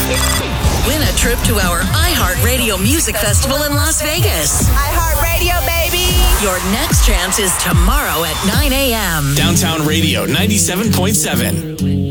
Win a trip to our iHeartRadio Music Festival in Las Vegas. iHeartRadio, baby. Your next chance is tomorrow at 9 a.m. Downtown Radio 97.7.